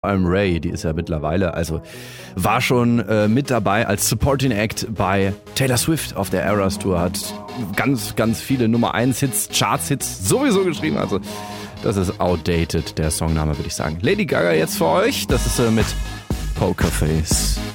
allem Ray, die ist ja mittlerweile, also war schon mit dabei als Supporting Act bei Taylor Swift auf der Eras Tour, hat ganz, ganz viele Nummer 1 Hits, Charts-Hits sowieso geschrieben, also das ist outdated, der Songname, würde ich sagen. Lady Gaga jetzt für euch, das ist mit Pokerface.